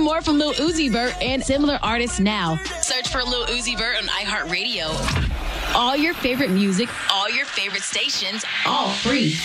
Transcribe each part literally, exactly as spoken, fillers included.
more from Lil Uzi Vert and similar artists now. Search for Lil Uzi Vert on iHeartRadio. All your favorite music, all your favorite stations, all free.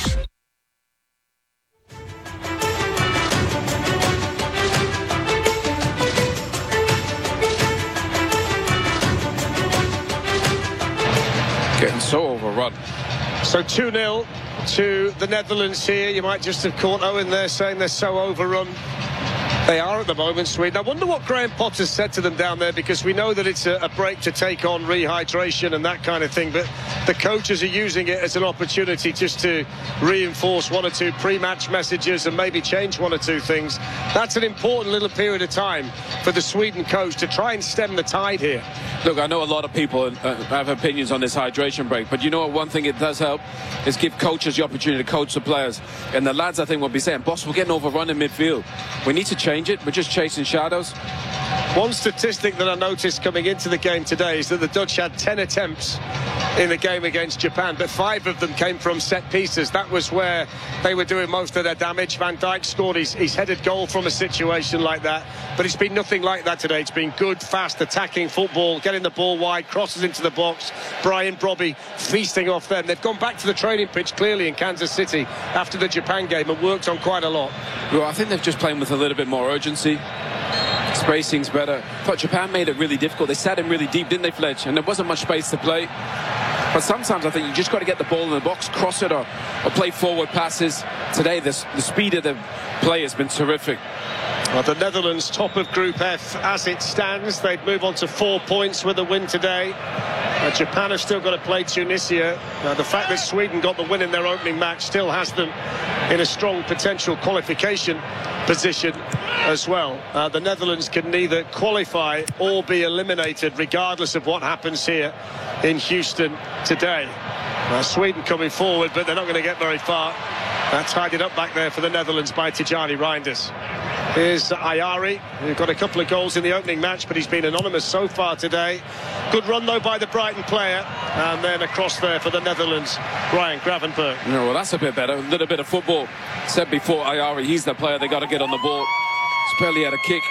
Getting so overrun. So two nil to the Netherlands here. You might just have caught Owen there saying they're so overrun. They are at the moment, Sweden. I wonder what Graham Potter said to them down there, because we know that it's a, a break to take on rehydration and that kind of thing, but the coaches are using it as an opportunity just to reinforce one or two pre-match messages and maybe change one or two things. That's an important little period of time for the Sweden coach to try and stem the tide here. Look, I know a lot of people uh, have opinions on this hydration break, but you know what, one thing it does help is give coaches the opportunity to coach the players. And the lads, I think, will be saying, boss, we're getting overrun in midfield. We need to change it. We're just chasing shadows. One statistic that I noticed coming into the game today is that the Dutch had ten attempts in the game against Japan, but five of them came from set pieces. That was where they were doing most of their damage. Van Dijk scored his, his headed goal from a situation like that, but it's been nothing like that today. It's been good, fast, attacking football, getting the ball wide, crosses into the box. Brian Brobby feasting off them. They've gone back to the training pitch clearly in Kansas City after the Japan game and worked on quite a lot. Well, I think they've just playing with a little bit more urgency. Spacing's better. I thought Japan made it really difficult. They sat in really deep, didn't they, Fletch? And there wasn't much space to play. But sometimes I think you just got to get the ball in the box, cross it, or, or play forward passes. Today, this, the speed of the play has been terrific. Well, the Netherlands top of Group F as it stands. They'd move on to four points with a win today. Uh, Japan have still got to play Tunisia. Uh, the fact that Sweden got the win in their opening match still has them in a strong potential qualification position as well. Uh, the Netherlands can neither qualify or be eliminated regardless of what happens here in Houston today. Uh, Sweden coming forward, but they're not going to get very far. Uh, tied it up back there for the Netherlands by Tijani Reinders. Here's Ayari, who got a couple of goals in the opening match, but he's been anonymous so far today. Good run, though, by the Brighton player. And then across there for the Netherlands, Ryan Gravenberg. No, well, that's a bit better. A little bit of football. Said before, Ayari, he's the player. They got to get on the ball. Spelly had a kick.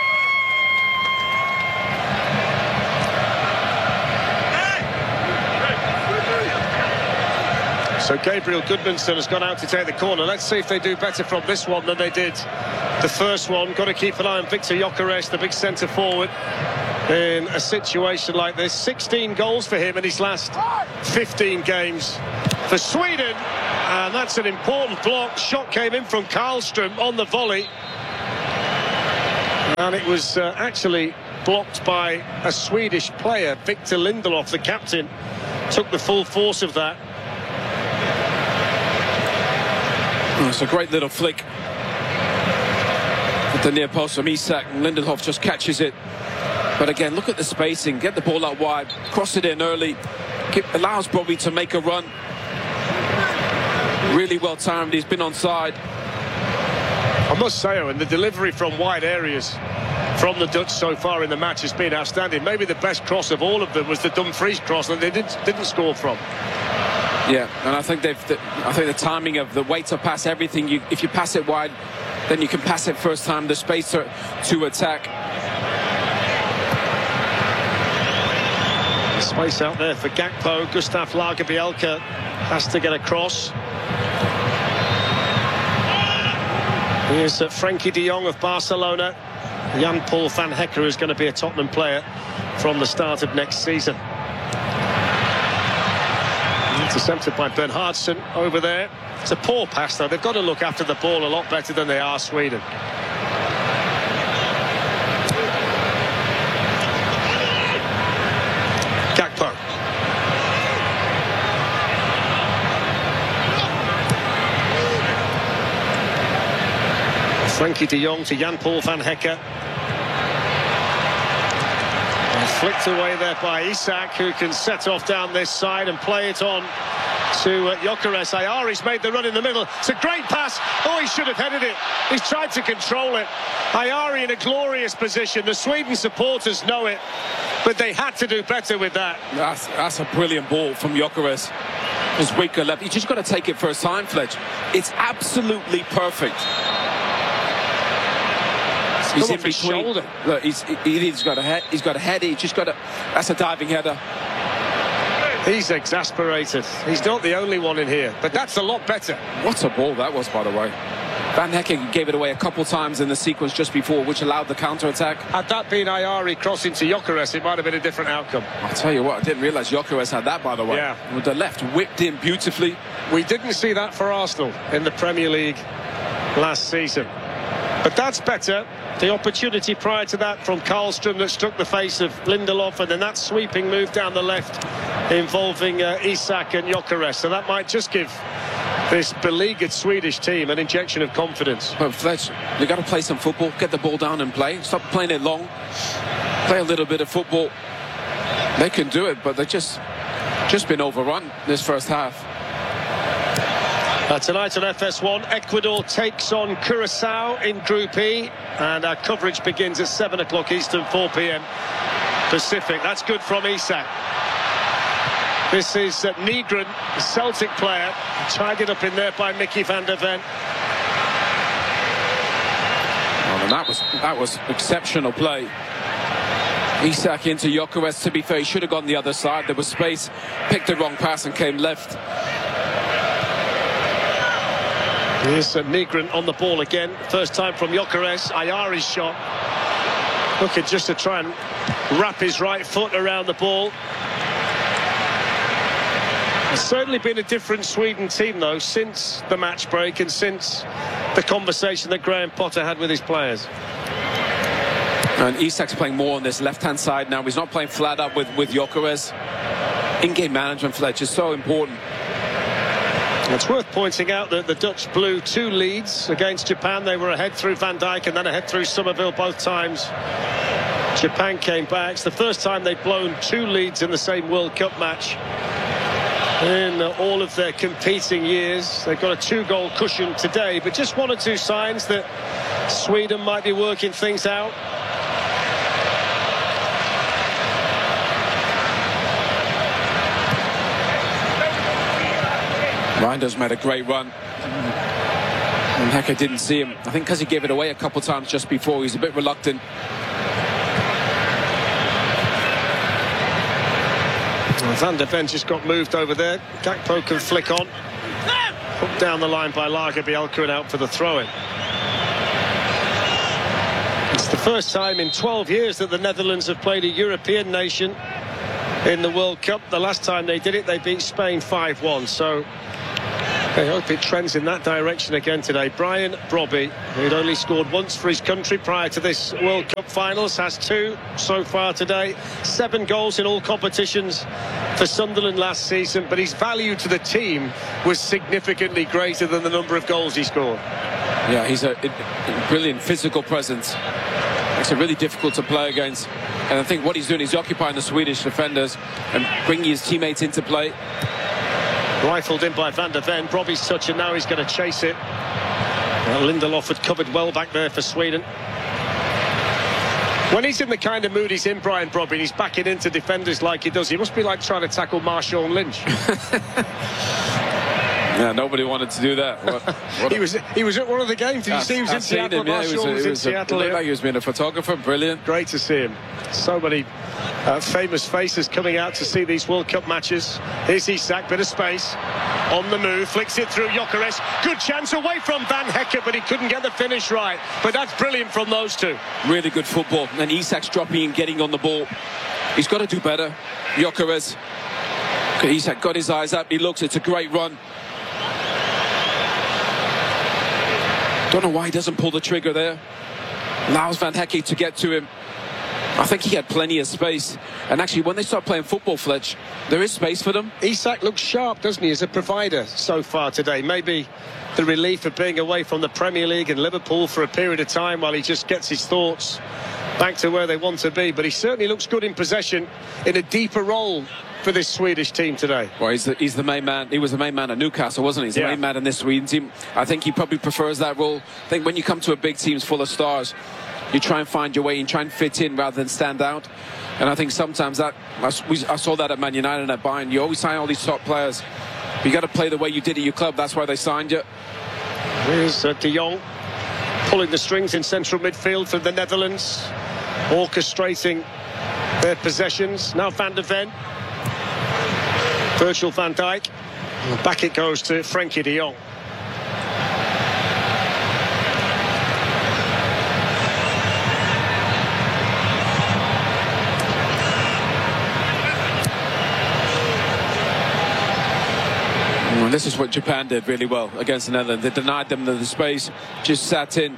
So Gabriel Goodmanson has gone out to take the corner. Let's see if they do better from this one than they did the first one. Got to keep an eye on Victor Gyökeres, the big centre forward, in a situation like this. sixteen goals for him in his last fifteen games for Sweden. And that's an important block. Shot came in from Karlström on the volley. And it was uh, actually blocked by a Swedish player. Victor Lindelof, the captain, took the full force of that. Oh, it's a great little flick at the near post from Isak. Lindelof just catches it. But again, look at the spacing. Get the ball out wide. Cross it in early. It allows Bobby to make a run. Really well timed. He's been onside. I must say, Owen, the delivery from wide areas from the Dutch so far in the match has been outstanding. Maybe the best cross of all of them was the Dumfries cross that they didn't, didn't score from. Yeah, and I think they've. The, I think the timing of the way to pass everything. You, if you pass it wide, then you can pass it first time. The space to, to attack. Space out there for Gakpo. Gustav Lagerbielke has to get across. Here's uh, Frankie de Jong of Barcelona. Jan-Paul van Hecker is going to be a Tottenham player from the start of next season. Intercepted by Bernhardsson over there. It's a poor pass, though. They've got to look after the ball a lot better than they are, Sweden. Gakpo. Frankie de Jong to Jan-Paul van Hecker. And flicked away there by Isak, who can set off down this side and play it on to uh, Gyökeres. Ayari's made the run in the middle. It's a great pass. Oh, he should have headed it. He's tried to control it. Ayari in a glorious position. The Sweden supporters know it, but they had to do better with that. That's, that's a brilliant ball from Gyökeres. His weaker left. You just got to take it first time, Fletch. It's absolutely perfect. He's come in off his between. shoulder. Look, he's, he, he's got a head. He's got a head. He's just got a. That's a diving header. He's exasperated. He's not the only one in here, but that's a lot better. What a ball that was, by the way. Van Hekke gave it away a couple times in the sequence just before, which allowed the counter-attack. Had that been Ayari crossing to Gyökeres, it might have been a different outcome. I'll tell you what, I didn't realise Gyökeres had that, by the way. Yeah. With the left whipped in beautifully. We didn't see that for Arsenal in the Premier League last season. But that's better. The opportunity prior to that from Karlström that struck the face of Lindelof, and then that sweeping move down the left involving uh, Isak and Gyökeres. So that might just give this beleaguered Swedish team an injection of confidence. But Fletch, you've got to play some football, get the ball down and play. Stop playing it long. Play a little bit of football. They can do it, but they've just, just been overrun this first half. Uh, tonight on F S one, Ecuador takes on Curacao in Group E, and our coverage begins at seven o'clock Eastern, four p m Pacific. That's good from Isak. This is uh, Nygren, the Celtic player, tied it up in there by Mickey van der Ven. Oh, and that was that was exceptional play. Isak into Gyökeres. To be fair, he should have gone the other side. There was space, picked the wrong pass and came left. Here's uh, Nygren on the ball again. First time from Gyökeres. Ayari's shot. Looking just to try and wrap his right foot around the ball. It's certainly been a different Sweden team, though, since the match break and since the conversation that Graham Potter had with his players. And Isak's playing more on this left-hand side now. He's not playing flat up with, with Gyökeres. In-game management, Fletch, is so important. It's worth pointing out that the Dutch blew two leads against Japan. They were ahead through Van Dijk and then ahead through Somerville both times. Japan came back. It's the first time they've blown two leads in the same World Cup match in all of their competing years. They've got a two-goal cushion today, but just one or two signs that Sweden might be working things out. Reinders made a great run. And Hekke didn't see him. I think because he gave it away a couple of times just before, he's a bit reluctant. Well, Van der Ven just got moved over there. Gakpo can flick on. Hooked down the line by Lagerbielke and out for the throw-in. It's the first time in twelve years that the Netherlands have played a European nation in the World Cup. The last time they did it, they beat Spain five one. So I hope it trends in that direction again today. Brian Brobby, who'd only scored once for his country prior to this World Cup finals, has two so far today. Seven goals in all competitions for Sunderland last season, but his value to the team was significantly greater than the number of goals he scored. Yeah, he's a, a brilliant physical presence. Makes it really difficult to play against. And I think what he's doing is occupying the Swedish defenders and bringing his teammates into play. Rifled in by Van der Ven. Brobby's touch, and now he's going to chase it. Well, Lindelof had covered well back there for Sweden. When he's in the kind of mood he's in, Brian Brobby, he's backing into defenders like he does. He must be like trying to tackle Marshawn Lynch. Yeah, nobody wanted to do that. What, what he was he was at one of the games. Did you I've, see he was I've in Seattle? Him, yeah, Marshawn he was, was he in was Seattle. A, Yeah. like he was being a photographer. Brilliant. Great to see him. So many uh, famous faces coming out to see these World Cup matches. Here's Isak, bit of space. On the move, flicks it through Gyökeres. Good chance away from Van Hekke, but he couldn't get the finish right. But that's brilliant from those two. Really good football. And Isak's dropping and getting on the ball. He's got to do better. Gyökeres. Isak got his eyes up. He looks. It's a great run. Don't know why he doesn't pull the trigger there. Allows Van Hekke to get to him. I think he had plenty of space. And actually, when they start playing football, Fletch, there is space for them. Isak looks sharp, doesn't he, as a provider so far today. Maybe the relief of being away from the Premier League and Liverpool for a period of time while he just gets his thoughts back to where they want to be. But he certainly looks good in possession in a deeper role for this Swedish team today. Well, he's the, he's the main man. He was the main man at Newcastle, wasn't he? He's the Yeah. main man in this Sweden team. I think he probably prefers that role. I think when you come to a big team full of stars, you try and find your way and try and fit in rather than stand out. And I think sometimes that, I, we, I saw that at Man United and at Bayern. You always sign all these top players. But you got to play the way you did at your club. That's why they signed you. Here's uh, De Jong. pulling the strings in central midfield for the Netherlands, orchestrating their possessions. Now Van der Ven, Virgil van Dijk, back it goes to Frenkie de Jong. Well, this is what Japan did really well against the Netherlands. They denied them the space, just sat in.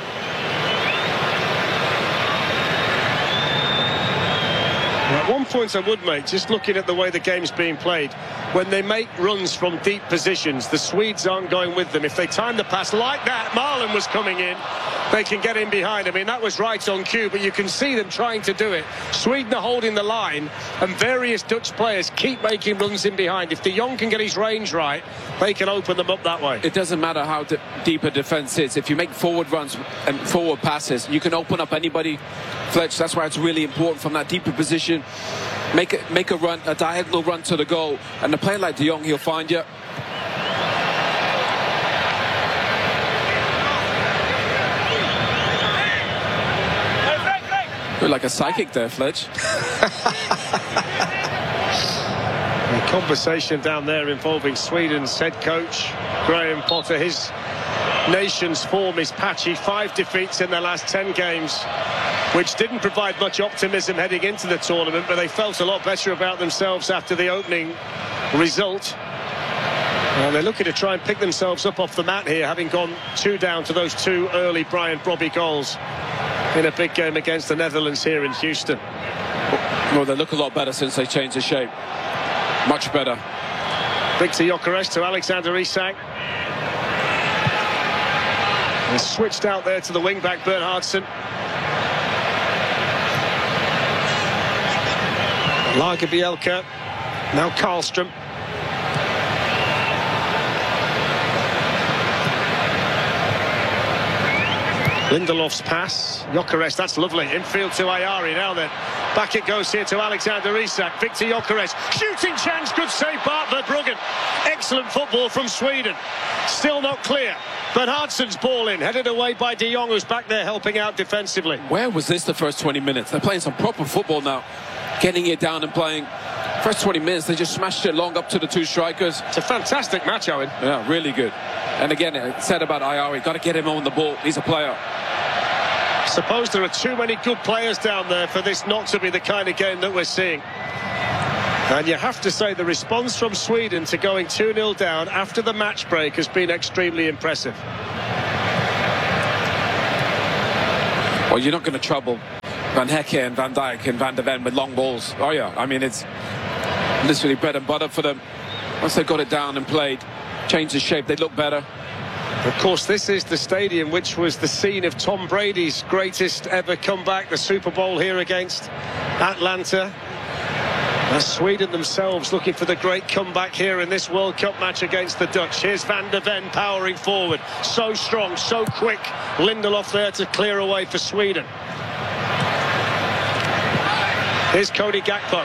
At one point I would make, just looking at the way the game's being played, when they make runs from deep positions, the Swedes aren't going with them. If they time the pass like that, Marlon was coming in, they can get in behind. I mean, that was right on cue, but you can see them trying to do it. Sweden are holding the line, and various Dutch players keep making runs in behind. If de Jong can get his range right, they can open them up that way. It doesn't matter how deep a defence is. If you make forward runs and forward passes, you can open up anybody. Fletch, that's why it's really important from that deeper position. Make a, make a run, a diagonal run to the goal. And a player like de Jong, he'll find you. You're like a psychic there, Fletch. A conversation down there involving Sweden's head coach, Graham Potter. His nation's form is patchy. Five defeats in their last ten games, which didn't provide much optimism heading into the tournament, but they felt a lot better about themselves after the opening result. And they're looking to try and pick themselves up off the mat here, having gone two down to those two early Brian Brobby goals in a big game against the Netherlands here in Houston. Well, they look a lot better since they changed the shape. Much better. Victor Gyökeres to Alexander Isak. And switched out there to the wing-back Bernhardsson. Lagerbielke. Now Karlström. Lindelof's pass. Gyökeres, that's lovely. Infield to Ayari. Now then, back it goes here to Alexander Isak. Victor Gyökeres. Shooting chance. Good save, Bart Verbruggen. Excellent football from Sweden. Still not clear. Bernhardsson's ball in. Headed away by de Jong, who's back there helping out defensively. Where was this the first twenty minutes? They're playing some proper football now. Getting it down and playing. First twenty minutes, they just smashed it long up to the two strikers. It's a fantastic match, Owen. Yeah, really good. And again, it said about Ayari, got to get him on the ball. He's a player. Suppose there are too many good players down there for this not to be the kind of game that we're seeing. And you have to say the response from Sweden to going two nil down after the match break has been extremely impressive. Well, you're not going to trouble Van Hecke and Van Dijk and Van der Ven with long balls. Oh, yeah. I mean, it's literally bread and butter for them. Once they got it down and played, changed the shape, they look better. Of course, this is the stadium which was the scene of Tom Brady's greatest ever comeback, the Super Bowl here against Atlanta. As Sweden themselves looking for the great comeback here in this World Cup match against the Dutch. Here's Van der Ven powering forward. So strong, so quick. Lindelof there to clear away for Sweden. Here's Cody Gakpo.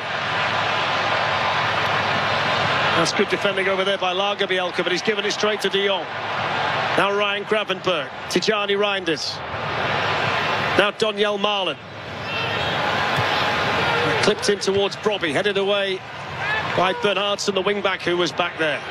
That's good defending over there by Lagerbielke, but he's given it straight to de Jong. Now Ryan Gravenberg, Tijani Reinders. Now Donyell Malen. Clipped in towards Brobby, headed away by Bernhardsson, the wing-back who was back there.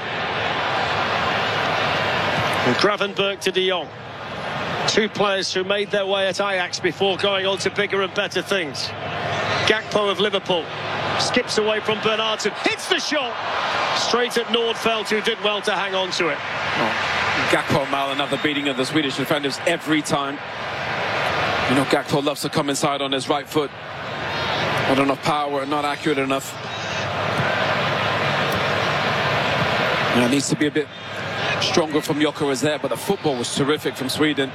And Gravenberg to de Jong. Two players who made their way at Ajax before going on to bigger and better things. Gakpo of Liverpool skips away from Bernhardsson, hits the shot straight at Nordfeldt, who did well to hang on to it. Oh, Gakpo and Malen have the beating of the Swedish defenders every time. You know, Gakpo loves to come inside on his right foot. Not enough power, not accurate enough. Yeah, needs to be a bit stronger from Gyökeres there, but the football was terrific from Sweden.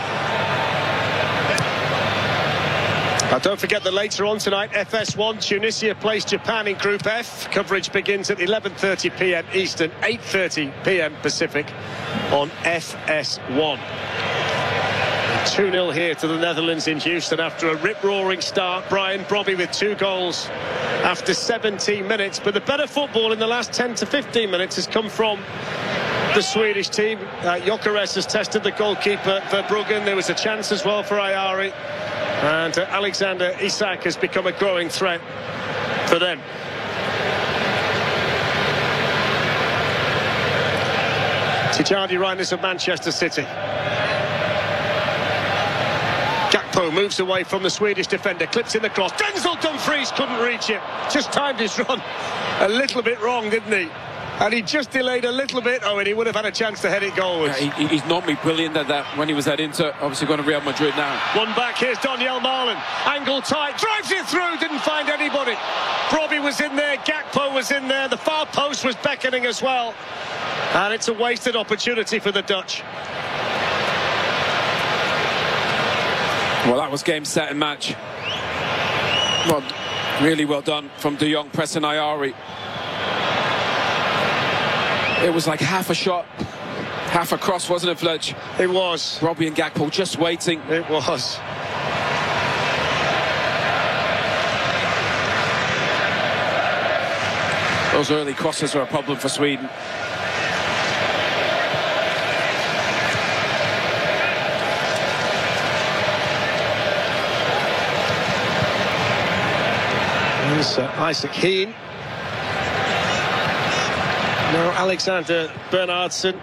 Now, don't forget that later on tonight, F S one, Tunisia plays Japan in Group F. Coverage begins at eleven thirty p m Eastern, eight thirty p m Pacific on F S one. two nil here to the Netherlands in Houston after a rip-roaring start. Brian Brobby with two goals after seventeen minutes. But the better football in the last ten to fifteen minutes has come from the Swedish team. Uh, Gyökeres has tested the goalkeeper Verbruggen. There was a chance as well for Ayari. And uh, Alexander Isak has become a growing threat for them. Tijani Reinders of Manchester City. Gakpo moves away from the Swedish defender, clips in the cross. Denzel Dumfries couldn't reach it. Just timed his run a little bit wrong, didn't he? And he just delayed a little bit. Oh, and he would have had a chance to head it goalwards. Yeah, he, he's normally brilliant at that when he was at Inter. Obviously going to Real Madrid now. One back, here's Donyell Malen. Angle tight, drives it through, didn't find anybody. Brobbey was in there, Gakpo was in there. The far post was beckoning as well. And it's a wasted opportunity for the Dutch. Well, that was game, set and match. Well, really well done from De Jong pressing Ayari. It was like half a shot, half a cross, wasn't it, Fletch? It was. Brobbey and Gakpo just waiting. It was. Those early crosses are a problem for Sweden. There's uh, Isaac Heen. Now Alexander Bernhardsson.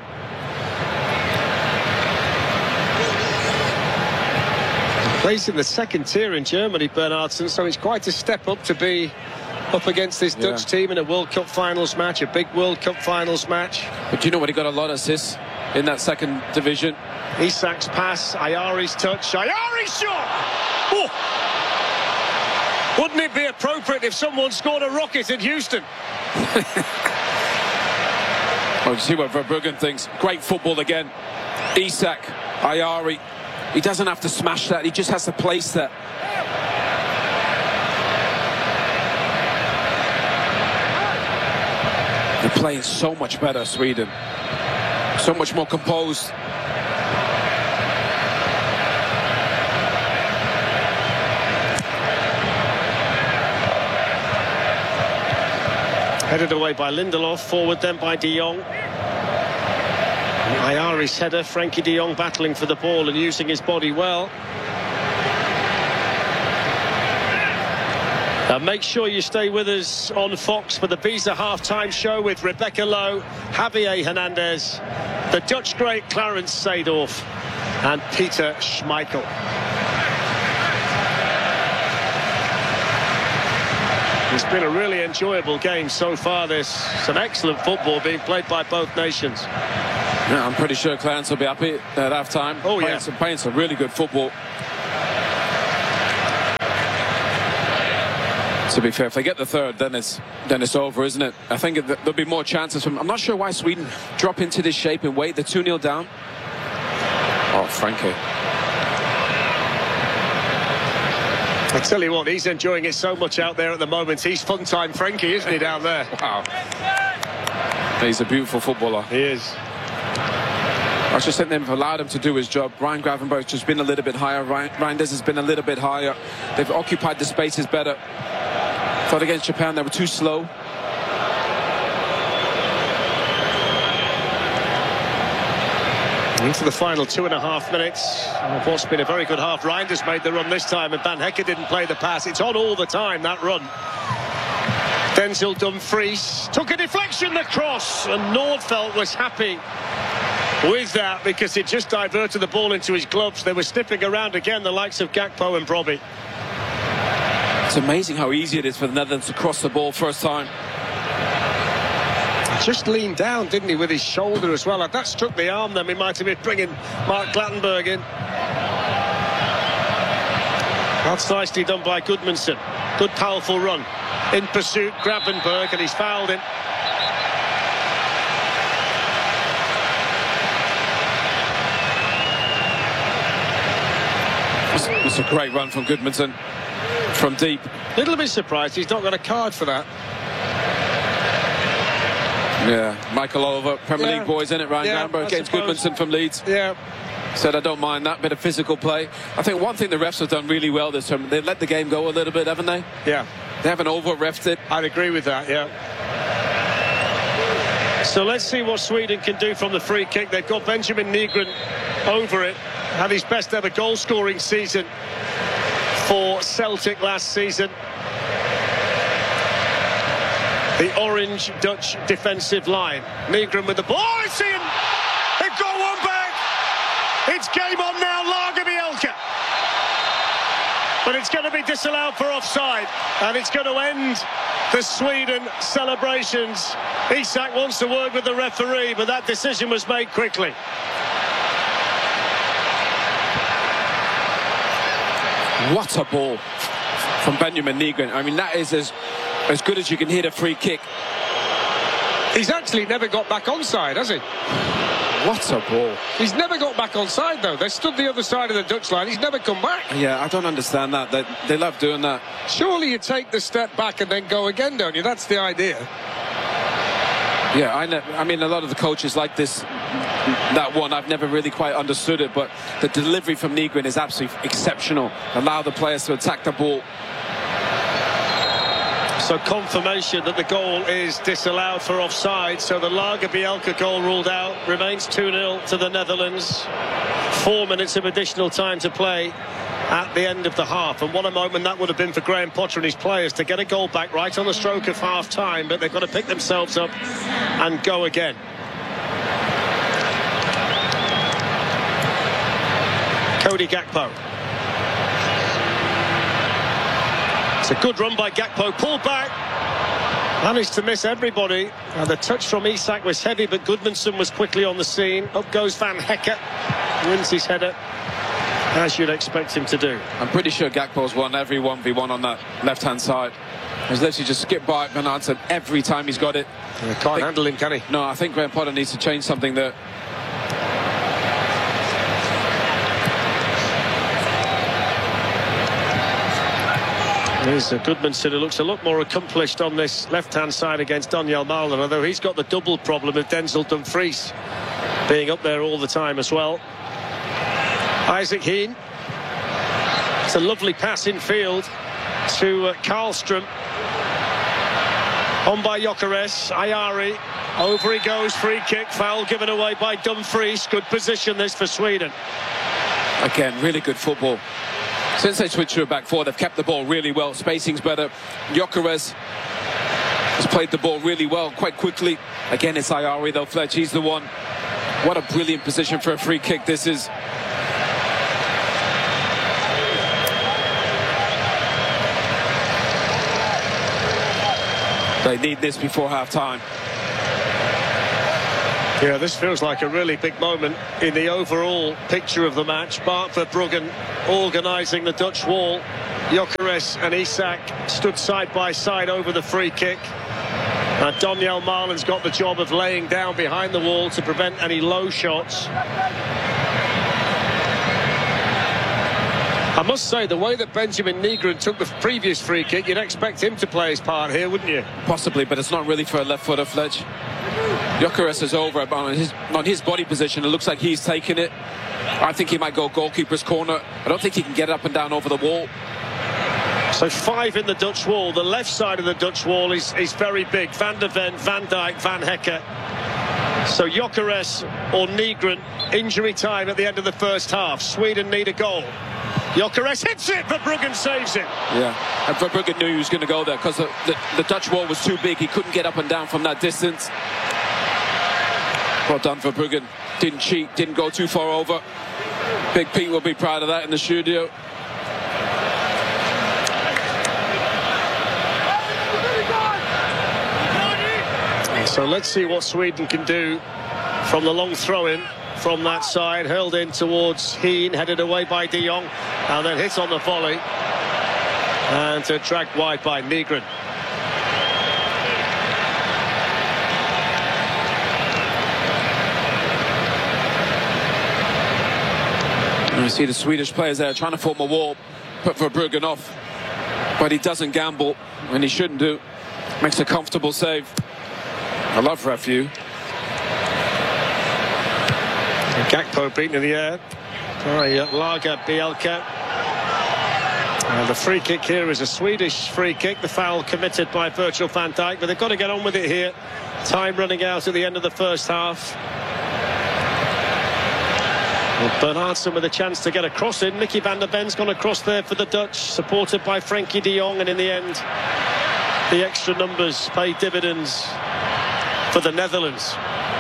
Plays in the second tier in Germany, Bernhardsson, so it's quite a step up to be up against this yeah. Dutch team in a World Cup finals match, a big World Cup finals match. But do you know what? He got a lot of assists in that second division. Isak's pass, Ayari's touch, Ayari's shot! Oh! Wouldn't it be appropriate if someone scored a rocket in Houston? Well, you see what Verbruggen thinks. Great football again. Isak, Ayari. He doesn't have to smash that. He just has to place that. They're playing so much better, Sweden. So much more composed. Headed away by Lindelof, forward then by De Jong. Ayari's header, Frankie De Jong battling for the ball and using his body well. Uh, make sure you stay with us on Fox for the Visa half-time show with Rebecca Lowe, Javier Hernandez, the Dutch great Clarence Seedorf and Peter Schmeichel. It's been a really enjoyable game so far. There's some excellent football being played by both nations. Yeah, I'm pretty sure Clarence will be happy at half-time. Oh, yeah. Playing some, playing some really good football. To be fair, if they get the third, then it's then it's over, isn't it? I think it, there'll be more chances from. I'm not sure why Sweden drop into this shape and wait. They're two nil down. Oh, Frankie. I tell you what, he's enjoying it so much out there at the moment. He's fun-time Frankie, isn't he, down there? Wow. He's a beautiful footballer. He is. I just think they've allowed him to do his job. Ryan Gravenberg's just been a little bit higher. Ryan, Reinders has been a little bit higher. They've occupied the spaces better. Thought against Japan they were too slow. Into the final two and a half minutes of what's been a very good half. Reinders made the run this time and Van Hekke didn't play the pass. It's on all the time, that run. Denzel Dumfries took a deflection, the cross, and Nordfeldt was happy with that because it just diverted the ball into his gloves. They were sniffing around again, the likes of Gakpo and Brobbey. It's amazing how easy it is for the Netherlands to cross the ball first time. Just leaned down, didn't he, with his shoulder as well. If that struck the arm, then we might have been bringing Mark Glattenberg in. That's nicely done by Gudmundsson. Good, powerful run. In pursuit, Gravenberg, and he's fouled him. It's a great run from Gudmundsson from deep. Little bit surprised he's not got a card for that. Yeah, Michael Oliver, Premier Yeah. League boys, in it, Ryan Yeah, Gravenberg I against suppose. Gudmundsson from Leeds. Yeah. Said I don't mind that bit of physical play. I think one thing the refs have done really well this time, they've let the game go a little bit, haven't they? Yeah. They haven't over-refed it. I'd agree with that, yeah. So let's see what Sweden can do from the free kick. They've got Benjamin Nygren over it. Had his best ever goal scoring season for Celtic last season. The orange Dutch defensive line. Nygren with the ball. Oh, it's in! They've got one back! It's game on now, Lagerbielke. But it's going to be disallowed for offside. And it's going to end the Sweden celebrations. Isak wants to word with the referee, but that decision was made quickly. What a ball from Benjamin Nygren. I mean, that is as, as good as you can hit a free kick. He's actually never got back onside, has he? What a ball. He's never got back onside, though. They stood the other side of the Dutch line. He's never come back. Yeah, I don't understand that. They, they love doing that. Surely you take the step back and then go again, don't you? That's the idea. Yeah, I, ne I mean, a lot of the coaches like this, that one. I've never really quite understood it, but the delivery from Nygren is absolutely exceptional. Allow the players to attack the ball. So confirmation that the goal is disallowed for offside. So the Lagerbielke goal ruled out. Remains two nil to the Netherlands. Four minutes of additional time to play at the end of the half. And what a moment that would have been for Graham Potter and his players to get a goal back right on the stroke of half-time. But they've got to pick themselves up and go again. Cody Gakpo. It's a good run by Gakpo, pulled back, managed to miss everybody. Now the touch from Isak was heavy, but Goodmanson was quickly on the scene. Up goes Van Hecke, wins his header, as you'd expect him to do. I'm pretty sure Gakpo's won every one v one on that left-hand side. He's literally just skipped by Bernardsson every time he's got it. He can't think, handle him, can he? No, I think Graham Potter needs to change something there. There's a Goodmanson who looks a lot more accomplished on this left-hand side against Donyell Malen, although he's got the double problem of Denzel Dumfries being up there all the time as well. Isaac Heen. It's a lovely pass in field to uh, Karlström. On by Gyökeres, Ayari. Over he goes, free kick, foul given away by Dumfries. Good position this for Sweden. Again, really good football. Since they switched to a back four, they've kept the ball really well. Spacing's better. Gyökeres has played the ball really well, quite quickly. Again, it's Ayari though, Fletch. He's the one. What a brilliant position for a free kick this is. They need this before half-time. Yeah, this feels like a really big moment in the overall picture of the match. Bart Verbruggen organising the Dutch wall. Gyökeres and Isak stood side by side over the free kick. Uh, Donyell Malen's got the job of laying down behind the wall to prevent any low shots. I must say, the way that Benjamin Nygren took the previous free kick, you'd expect him to play his part here, wouldn't you? Possibly, but it's not really for a left footer, Fletch. Gyökeres is over on his, on his body position. It looks like he's taking it. I think he might go goalkeeper's corner. I don't think he can get up and down over the wall. So five in the Dutch wall. The left side of the Dutch wall is, is very big. Van der Ven, Van Dijk, Van Hecke. So Gyökeres or Nygren, injury time at the end of the first half. Sweden need a goal. Gyökeres hits it, Verbruggen saves it. Yeah, and Verbruggen knew he was going to go there because the, the, the Dutch wall was too big. He couldn't get up and down from that distance. Well done, Verbruggen. Didn't cheat, didn't go too far over. Big Pete will be proud of that in the studio. So let's see what Sweden can do from the long throw-in from that side. Hurled in towards Heen, headed away by De Jong, and then hit on the volley. And uh, dragged wide by Nygren. You see the Swedish players there trying to form a wall, put Verbruggen off, but he doesn't gamble, and he shouldn't do. Makes a comfortable save. I love Refu. Gakpo beaten in the air by uh, Lagerbielke. And the free kick here is a Swedish free kick. The foul committed by Virgil van Dijk, but they've got to get on with it here. Time running out at the end of the first half. Well, Bernhardsson with a chance to get a cross in. Mickey van der Ven's gone across there for the Dutch, supported by Frenkie de Jong, and in the end, the extra numbers pay dividends for the Netherlands.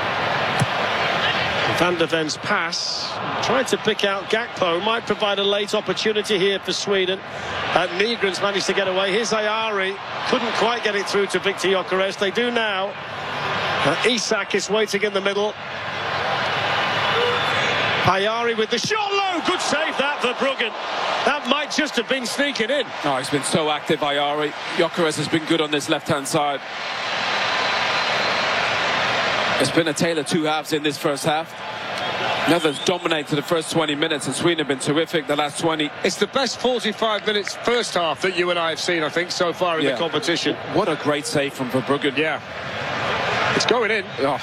Van der Ven's pass, trying to pick out Gakpo, might provide a late opportunity here for Sweden. Uh, Nygren's managed to get away. Here's Ayari, couldn't quite get it through to Victor Gyökeres. They do now. Uh, Isak is waiting in the middle. Ayari with the shot low. Good save that for Bruggen. That might just have been sneaking in. Oh, he's been so active, Ayari. Gyökeres has been good on this left-hand side. It's been a tale of two halves in this first half. Netherlands dominated the first twenty minutes, and Sweden have been terrific the last twenty. It's the best forty-five minutes first half that you and I have seen, I think, so far in yeah. the competition. What a great save from Verbruggen. Yeah. It's going in. Oh.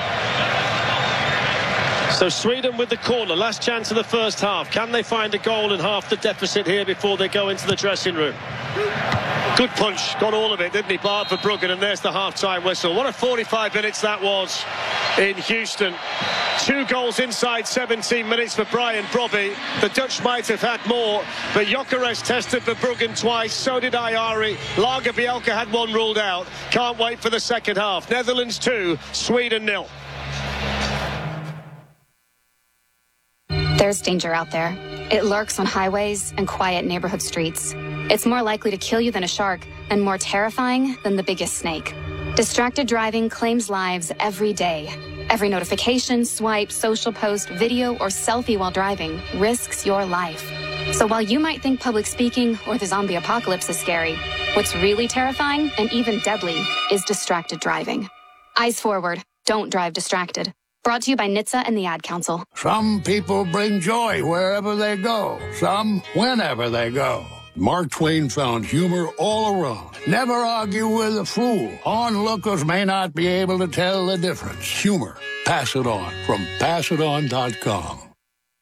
So Sweden with the corner, last chance of the first half. Can they find a goal and half the deficit here before they go into the dressing room? Good punch, got all of it, didn't he? Barred for Bruggen, and there's the half-time whistle. What a forty-five minutes that was in Houston. Two goals inside seventeen minutes for Brian Brobby. The Dutch might have had more, but Gyökeres tested for Bruggen twice, so did Ayari. Lagerbielke had one ruled out. Can't wait for the second half. Netherlands two, Sweden nil. There's danger out there. It lurks on highways and quiet neighborhood streets. It's more likely to kill you than a shark, and more terrifying than the biggest snake. Distracted driving claims lives every day. Every notification, swipe, social post, video, or selfie while driving risks your life. So while you might think public speaking or the zombie apocalypse is scary, what's really terrifying and even deadly is distracted driving. Eyes forward. Don't drive distracted. Brought to you by N H T S A and the Ad Council. Some people bring joy wherever they go. Some whenever they go. Mark Twain found humor all around. Never argue with a fool. Onlookers may not be able to tell the difference. Humor. Pass it on from pass it on dot com.